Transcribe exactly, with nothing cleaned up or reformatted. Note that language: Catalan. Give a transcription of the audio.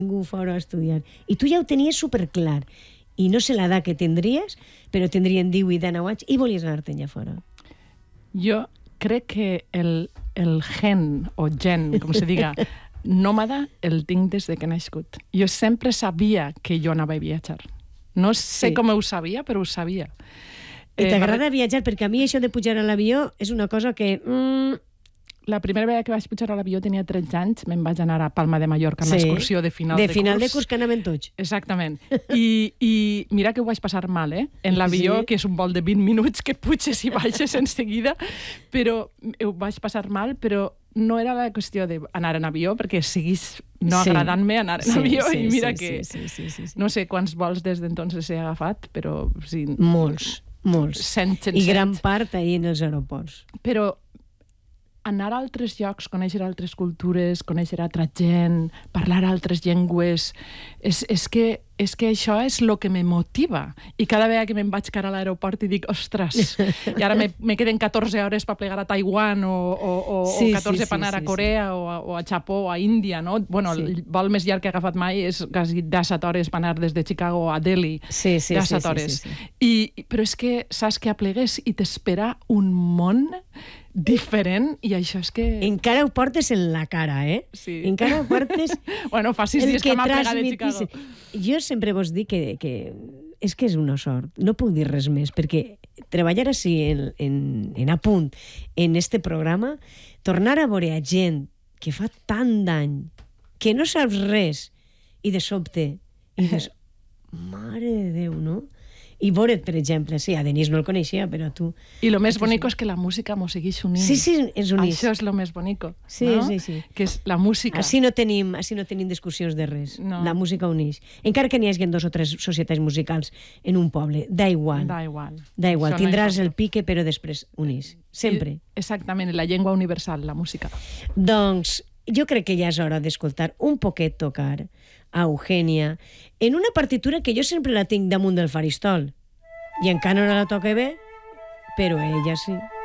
ningú fora a estudiar. I tu ja ho tenies superclar. I no sé l'edat que tindries, però tindrien divuit i nou anys i volies anar-te'n ja fora. Jo crec que el, el gen, o gen, com se diga, nòmada, el tinc des de que he nascut. Jo sempre sabia que jo anava a viatjar. No sé Sí. com ho sabia, però ho sabia. I Eh, t'agrada viatjar? Perquè a mi això de pujar a l'avió és una cosa que... Mm, La primera vegada que vaig pujar a l'avió tenia tretze anys, me'n vaig anar a Palma de Mallorca, en Sí. l'excursió de final de, de final curs. de curs que anaven tots. Exactament. I, I mira que ho vaig passar mal, eh? En l'avió, Sí. que és un vol de vint minuts, que puges i baixes en seguida, però ho vaig passar mal, però no era la qüestió d'anar en avió, perquè seguís no Sí. agradant-me anar en Sí, avió, sí, i mira sí, que sí, sí, sí, sí. no sé quants vols des d'entonces he agafat, però sí, Molts, molts. cent, cent, I gran cent. part ahir en els aeroports. Però anar a altres llocs, conèixer altres cultures, conèixer altra gent, parlar altres llengües, és, és, que, és que això és el que me motiva. I cada vegada que me'n vaig cara a l'aeroport i dic, ostres, i ara me, me queden catorze hores per plegar a Taiwan o, o, o, Sí, o catorze sí, per anar sí, a Corea sí. o, a, o a Japó o a Índia, no? Bueno, Sí. el vol més llarg que he agafat mai és quasi disset hores per anar des de Chicago a Delhi. Sí, sí, sí, disset sí, hores. sí, sí. I, però és que saps que aplegues i t'espera un món diferent i això és que... Encara ho portes en la cara, eh? Sí. Encara ho portes... Bueno, fa sis el dies que m'ha plegat de transmetís. Chicago. Jo sempre vos dic que, que és que és una sort. No puc dir res més, perquè treballar així en, en, en a punt en este programa, tornar a veure a gent que fa tant d'any, que no saps res, i de sobte, i dius, mare de Déu, no? I veure't, per exemple, sí, a Denis no el coneixia, però tu... I lo més bonico és que la música mos segueix unint. Sí, sí, ens unís. Això és lo més bonico, Sí, no? sí, sí. Que és la música. Així no tenim, així no tenim discussions de res. No. La música uneix. Encara que n'hi hagi dos o tres societats musicals en un poble, da igual. Da igual. Da igual, Això no tindràs importa. el pique, però després unís. Sempre. I, exactament, la llengua universal, la música. Doncs jo crec que ja és hora d'escoltar un poquet tocar a Eugènia en una partitura que jo sempre la tinc damunt del faristol. I encara no la toca bé, però ella sí.